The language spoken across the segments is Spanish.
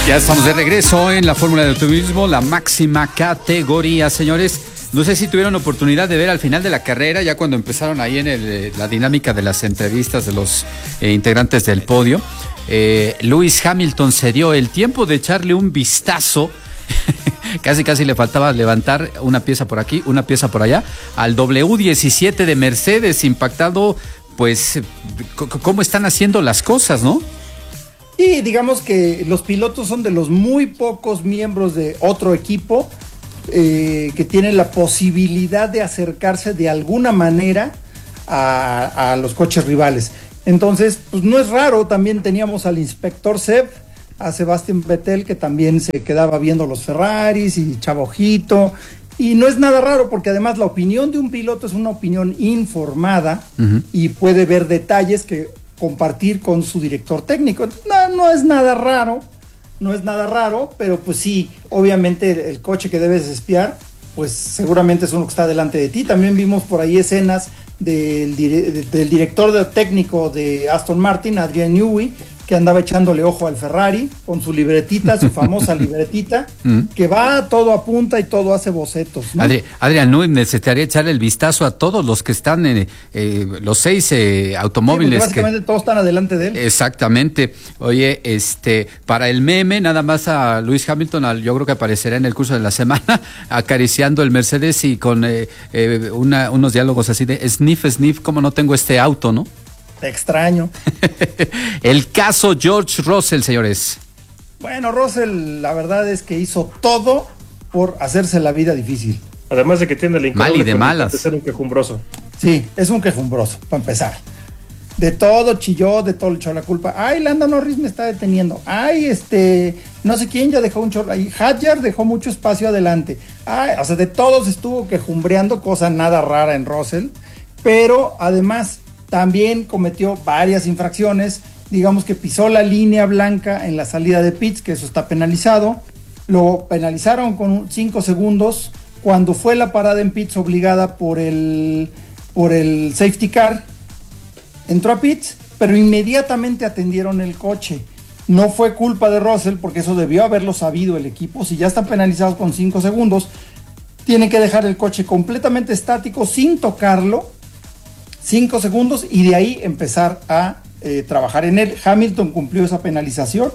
Ya estamos de regreso en la Fórmula de Automovilismo, la máxima categoría, señores. No sé si tuvieron oportunidad de ver al final de la carrera, ya cuando empezaron ahí en la dinámica de las entrevistas de los integrantes del podio. Lewis Hamilton se dio el tiempo de echarle un vistazo. Casi le faltaba levantar una pieza por aquí, una pieza por allá, al W17 de Mercedes, impactado, pues, cómo están haciendo las cosas, ¿no? Y digamos que los pilotos son de los muy pocos miembros de otro equipo que tienen la posibilidad de acercarse de alguna manera a los coches rivales. Entonces, pues no es raro, también teníamos al inspector Seb, a Sebastian Vettel, que también se quedaba viendo los Ferraris y Chavojito, y no es nada raro porque además la opinión de un piloto es una opinión informada y puede ver detalles que compartir con su director técnico. No es nada raro, pero pues sí, obviamente el coche que debes espiar, pues seguramente es uno que está delante de ti. También vimos por ahí escenas del director técnico de Aston Martin, Adrian Newey, que andaba echándole ojo al Ferrari con su libretita, su famosa libretita, que va, todo apunta y todo hace bocetos, ¿no? Adrian Newey necesitaría echarle el vistazo a todos los que están en los 6 automóviles. Sí, básicamente todos están adelante de él. Exactamente. Oye, para el meme, nada más a Lewis Hamilton, yo creo que aparecerá en el curso de la semana, acariciando el Mercedes y con unos diálogos así de sniff, como no tengo este auto, ¿no? Te extraño. El caso George Russell, señores. Bueno, Russell, la verdad es que hizo todo por hacerse la vida difícil. Además de que tiene la mal y de malas de ser un quejumbroso. Sí, es un quejumbroso, para empezar. De todo chilló, de todo le echó la culpa. Ay, Lando Norris me está deteniendo. Ay, no sé quién ya dejó un chorro. Ay, Hadjar dejó mucho espacio adelante. Ay, o sea, de todos estuvo quejumbreando, cosa nada rara en Russell. Pero además también cometió varias infracciones. Digamos que pisó la línea blanca en la salida de pits, que eso está penalizado. Lo penalizaron con 5 segundos cuando fue la parada en pits obligada por el safety car. Entró a pits, pero inmediatamente atendieron el coche. No fue culpa de Russell, porque eso debió haberlo sabido el equipo. Si ya están penalizados con 5 segundos, tienen que dejar el coche completamente estático sin tocarlo, 5 segundos, y de ahí empezar a trabajar en él. Hamilton cumplió esa penalización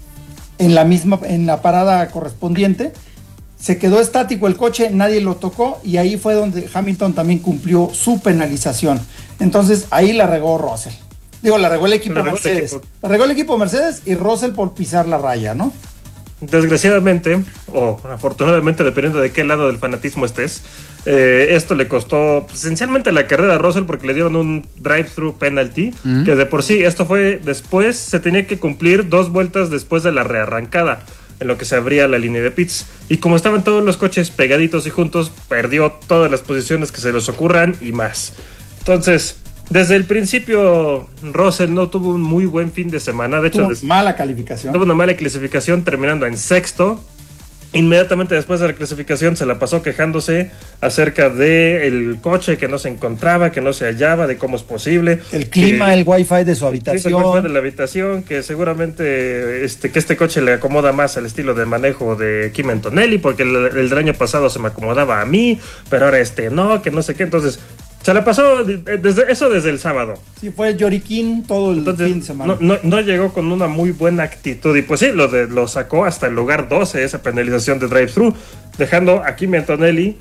en la parada correspondiente. Se quedó estático el coche, nadie lo tocó, y ahí fue donde Hamilton también cumplió su penalización. Entonces ahí la regó Russell. La regó el equipo Mercedes. La regó el equipo Mercedes y Russell por pisar la raya, ¿no? Desgraciadamente, o afortunadamente, dependiendo de qué lado del fanatismo estés, esto le costó esencialmente la carrera a Russell, porque le dieron un drive-thru penalty, que de por sí esto fue después, se tenía que cumplir 2 vueltas después de la rearrancada, en lo que se abría la línea de pits, y como estaban todos los coches pegaditos y juntos, perdió todas las posiciones que se les ocurran y más. Entonces, desde el principio, Russell no tuvo un muy buen fin de semana. De hecho, mala calificación. Tuvo una mala clasificación, terminando en 6º. Inmediatamente después de la clasificación se la pasó quejándose acerca del coche que no se encontraba, que no se hallaba, de cómo es posible. El clima, el wifi de su habitación. El wifi de la habitación, que seguramente que este coche le acomoda más al estilo de manejo de Kim Antonelli, porque el del año pasado se me acomodaba a mí, pero ahora no, que no sé qué. Entonces, se la pasó desde el sábado. Sí, fue lloriquín todo el fin de semana. No llegó con una muy buena actitud. Y pues sí, lo sacó hasta el lugar 12, esa penalización de drive-thru, dejando a Kimi Antonelli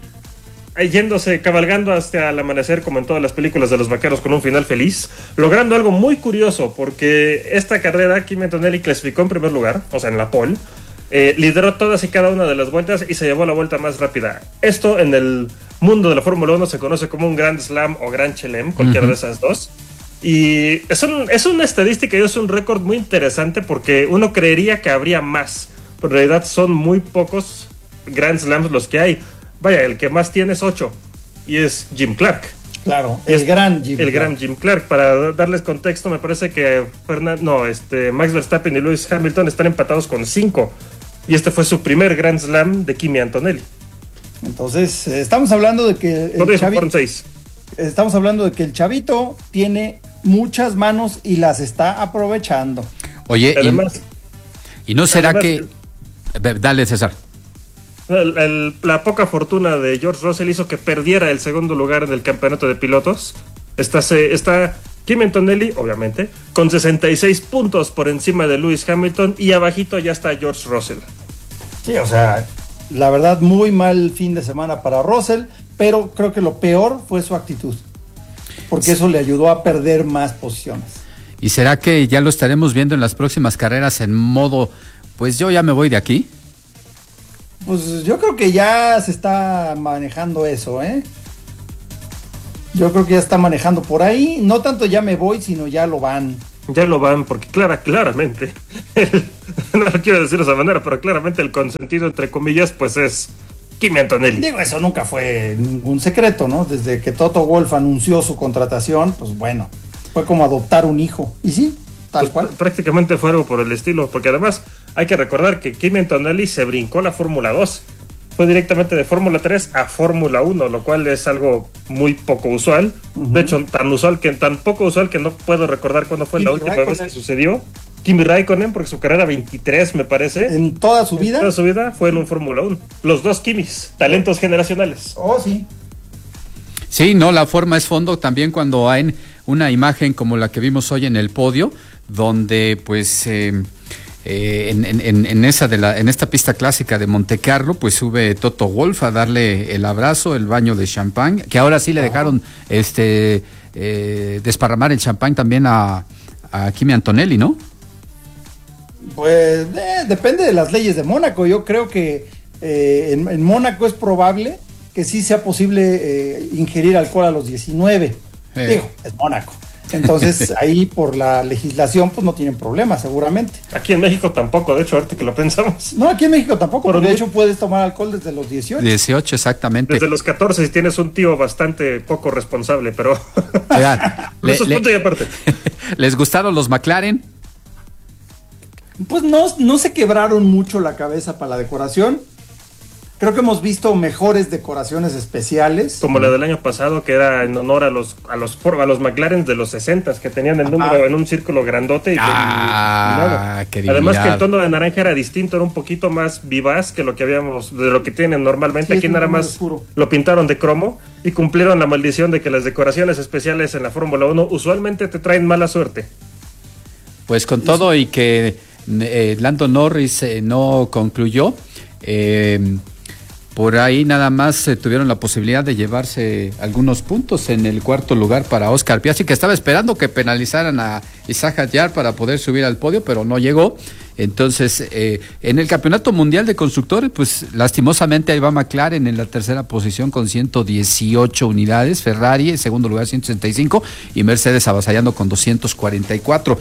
cabalgando hasta el amanecer, como en todas las películas de los vaqueros, con un final feliz, logrando algo muy curioso, porque esta carrera Kimi Antonelli clasificó en primer lugar, o sea, en la pole. Lideró todas y cada una de las vueltas y se llevó la vuelta más rápida. Esto en el mundo de la Fórmula 1 se conoce como un Grand Slam o Grand Chelem, cualquiera de esas dos. Y es una estadística y es un récord muy interesante, porque uno creería que habría más, pero en realidad son muy pocos Grand Slams los que hay. Vaya, el que más tiene es 8, y es Jim Clark. Claro, el gran Jim Clark. Para darles contexto, me parece que Max Verstappen y Lewis Hamilton están empatados con 5. Y este fue su primer Grand Slam de Kimi Antonelli. Entonces, estamos hablando de que estamos hablando de que el chavito tiene muchas manos y las está aprovechando. Oye, además, ¿y no será que Dale, César. La poca fortuna de George Russell hizo que perdiera el segundo lugar en el campeonato de pilotos. Está Kimi Antonelli, obviamente, con 66 puntos por encima de Lewis Hamilton, y abajito ya está George Russell. Sí, o sea, la verdad, muy mal fin de semana para Russell, pero creo que lo peor fue su actitud, porque eso le ayudó a perder más posiciones. ¿Y será que ya lo estaremos viendo en las próximas carreras en modo, pues yo ya me voy de aquí? Pues yo creo que ya se está manejando eso, ¿eh? Yo creo que ya está manejando por ahí. No tanto ya me voy, sino ya lo van. Ya lo van, porque claramente, no lo quiero decir de esa manera, pero claramente el consentido, entre comillas, pues es Kimi Antonelli. Digo, eso nunca fue ningún secreto, ¿no? Desde que Toto Wolff anunció su contratación, pues bueno, fue como adoptar un hijo. Y sí, tal Pues cual. prácticamente fue algo por el estilo, porque además hay que recordar que Kimi Antonelli se brincó la Fórmula 2. Fue directamente de Fórmula 3 a Fórmula 1, lo cual es algo muy poco usual. De hecho, tan poco usual que no puedo recordar cuándo fue la última vez que sucedió. Kimi Raikkonen, porque su carrera 23, me parece. En toda su vida. Toda su vida fue en un Fórmula 1. Los dos Kimis, talentos generacionales. Oh, sí. Sí, no, la forma es fondo también cuando hay una imagen como la que vimos hoy en el podio, donde pues en esta pista clásica de Montecarlo, pues sube Toto Wolff a darle el abrazo, el baño de champán, que ahora sí le dejaron desparramar el champán también a Kimi Antonelli, ¿no? Pues depende de las leyes de Mónaco. Yo creo que en Mónaco es probable que sí sea posible ingerir alcohol a los 19. Digo, es Mónaco. Entonces ahí por la legislación pues no tienen problema seguramente. Aquí en México tampoco, de hecho, ahorita que lo pensamos. No, aquí en México tampoco, porque de hecho puedes tomar alcohol desde los 18. 18, exactamente. Desde los 14 si tienes un tío bastante poco responsable, pero eso es punto y aparte. ¿Les gustaron los McLaren? Pues no se quebraron mucho la cabeza para la decoración. Creo que hemos visto mejores decoraciones especiales. Como la del año pasado, que era en honor a los McLaren de los 60 que tenían el número en un círculo grandote. Qué Además que el tono de naranja era distinto, era un poquito más vivaz que lo que habíamos, de lo que tienen normalmente. Sí, aquí nada más oscuro. Lo pintaron de cromo y cumplieron la maldición de que las decoraciones especiales en la Fórmula 1 usualmente te traen mala suerte. Pues con todo y que Lando Norris no concluyó, por ahí nada más tuvieron la posibilidad de llevarse algunos puntos en el cuarto lugar para Oscar Piastri, que estaba esperando que penalizaran a Isaac Hadjar para poder subir al podio, pero no llegó. Entonces, en el Campeonato Mundial de Constructores, pues lastimosamente ahí va McLaren en la tercera posición con 118 unidades, Ferrari en segundo lugar 165 y Mercedes avasallando con 244.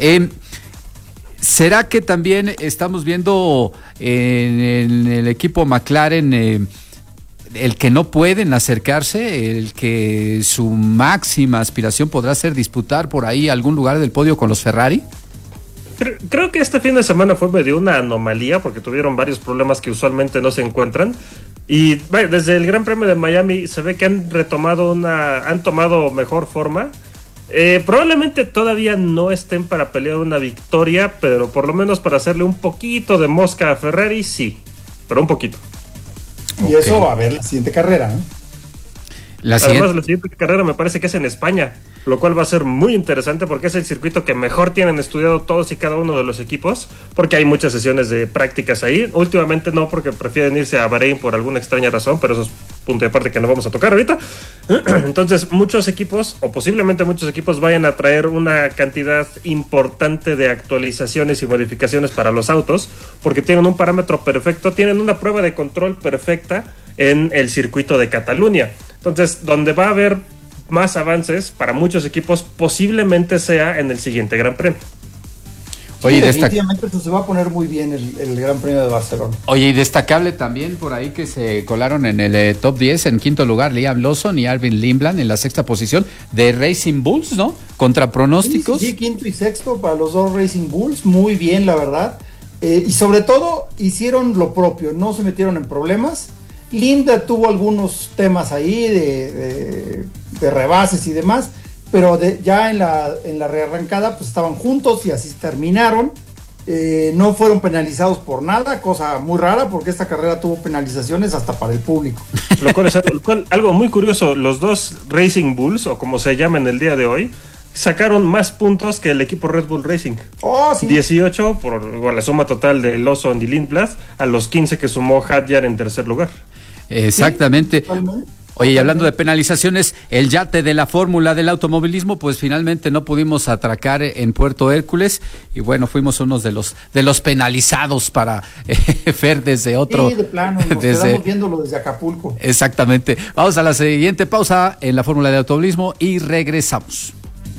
¿Será que también estamos viendo en el equipo McLaren el que no pueden acercarse, el que su máxima aspiración podrá ser disputar por ahí algún lugar del podio con los Ferrari? Creo que este fin de semana fue medio una anomalía porque tuvieron varios problemas que usualmente no se encuentran. Y desde el Gran Premio de Miami se ve que han tomado mejor forma. Probablemente todavía no estén para pelear una victoria, pero por lo menos para hacerle un poquito de mosca a Ferrari, sí, pero un poquito. Y eso va a ver la siguiente carrera, ¿no? Además, la siguiente carrera me parece que es en España, lo cual va a ser muy interesante porque es el circuito que mejor tienen estudiado todos y cada uno de los equipos, porque hay muchas sesiones de prácticas ahí. Últimamente no, porque prefieren irse a Bahrein por alguna extraña razón, pero eso es punto de aparte que no vamos a tocar ahorita. Entonces, muchos equipos, o posiblemente muchos equipos, vayan a traer una cantidad importante de actualizaciones y modificaciones para los autos, porque tienen un parámetro perfecto, tienen una prueba de control perfecta en el circuito de Cataluña. Entonces, donde va a haber más avances para muchos equipos, posiblemente sea en el siguiente Gran Premio. Oye, definitivamente eso se va a poner muy bien el Gran Premio de Barcelona. Oye, y destacable también por ahí que se colaron en el top 10, en quinto lugar Liam Lawson y Alvin Lindblad en la sexta posición de Racing Bulls, ¿no? Contra pronósticos. Sí, quinto y sexto para los dos Racing Bulls, muy bien la verdad. Y sobre todo hicieron lo propio, no se metieron en problemas. Linda tuvo algunos temas ahí de rebases y demás, pero ya en la rearrancada pues estaban juntos y así terminaron. no fueron penalizados por nada, cosa muy rara porque esta carrera tuvo penalizaciones hasta para el público. Lo cual, algo muy curioso, los dos Racing Bulls, o como se llaman el día de hoy, sacaron más puntos que el equipo Red Bull Racing. Oh, sí. 18 por la suma total de Lawson y Lindblad a los 15 que sumó Hadjar en tercer lugar. Exactamente. Sí, oye, y hablando de penalizaciones, el yate de la Fórmula del Automovilismo, pues finalmente no pudimos atracar en Puerto Hércules y bueno, fuimos unos de los penalizados para Fer desde otro. Sí, de plano, nos quedamos viéndolo desde Acapulco. Exactamente. Vamos a la siguiente pausa en la Fórmula del Automovilismo y regresamos.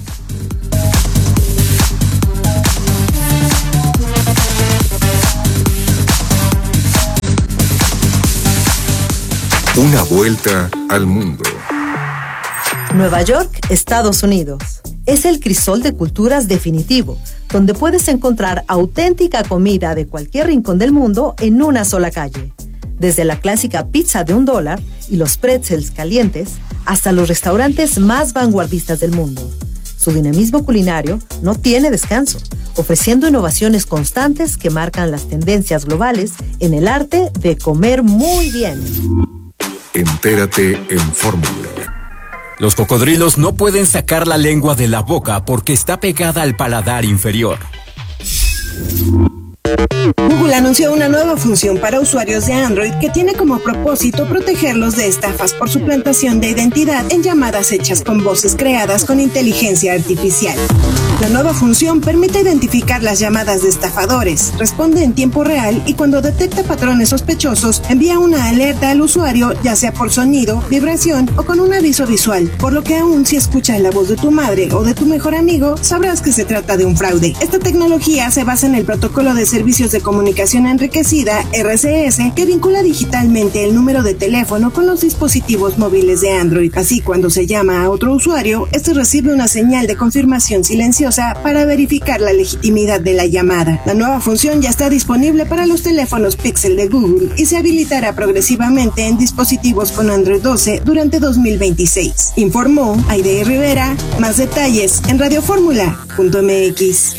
Una vuelta al mundo. Nueva York, Estados Unidos. Es el crisol de culturas definitivo, donde puedes encontrar auténtica comida de cualquier rincón del mundo en una sola calle. Desde la clásica pizza de $1 y los pretzels calientes, hasta los restaurantes más vanguardistas del mundo. Su dinamismo culinario no tiene descanso, ofreciendo innovaciones constantes que marcan las tendencias globales en el arte de comer muy bien. Entérate en Fórmula. Los cocodrilos no pueden sacar la lengua de la boca porque está pegada al paladar inferior. Google anunció una nueva función para usuarios de Android que tiene como propósito protegerlos de estafas por suplantación de identidad en llamadas hechas con voces creadas con inteligencia artificial. La nueva función permite identificar las llamadas de estafadores, responde en tiempo real y cuando detecta patrones sospechosos envía una alerta al usuario, ya sea por sonido, vibración o con un aviso visual, por lo que aún si escuchas la voz de tu madre o de tu mejor amigo, sabrás que se trata de un fraude. Esta tecnología se basa en el protocolo de servicios de comunicación enriquecida, RCS, que vincula digitalmente el número de teléfono con los dispositivos móviles de Android. Así, cuando se llama a otro usuario, este recibe una señal de confirmación silenciosa para verificar la legitimidad de la llamada. La nueva función ya está disponible para los teléfonos Pixel de Google y se habilitará progresivamente en dispositivos con Android 12 durante 2026. Informó Aide Rivera. Más detalles en radioformula.mx.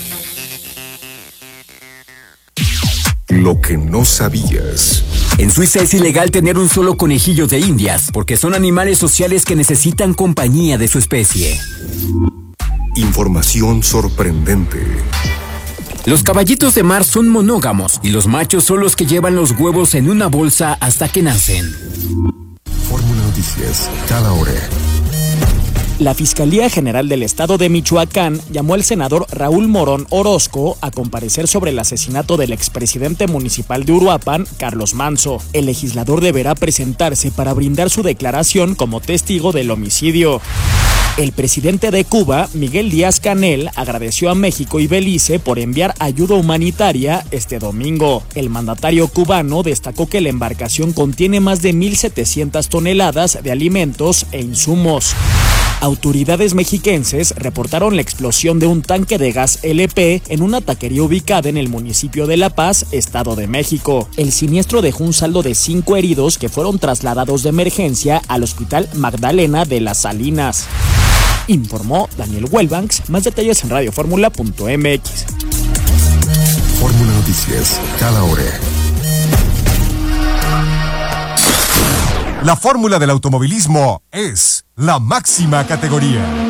Lo que no sabías. En Suiza es ilegal tener un solo conejillo de Indias porque son animales sociales que necesitan compañía de su especie. Información sorprendente. Los caballitos de mar son monógamos y los machos son los que llevan los huevos en una bolsa hasta que nacen. Fórmula Noticias, cada hora. La Fiscalía General del Estado de Michoacán llamó al senador Raúl Morón Orozco a comparecer sobre el asesinato del expresidente municipal de Uruapan, Carlos Manzo. El legislador deberá presentarse para brindar su declaración como testigo del homicidio. El presidente de Cuba, Miguel Díaz-Canel, agradeció a México y Belice por enviar ayuda humanitaria este domingo. El mandatario cubano destacó que la embarcación contiene más de 1,700 toneladas de alimentos e insumos. Autoridades mexiquenses reportaron la explosión de un tanque de gas LP en una taquería ubicada en el municipio de La Paz, Estado de México. El siniestro dejó un saldo de 5 heridos que fueron trasladados de emergencia al Hospital Magdalena de las Salinas. Informó Daniel Huelbanks. Más detalles en radioformula.mx. Fórmula Noticias, cada hora. La fórmula del automovilismo es la máxima categoría.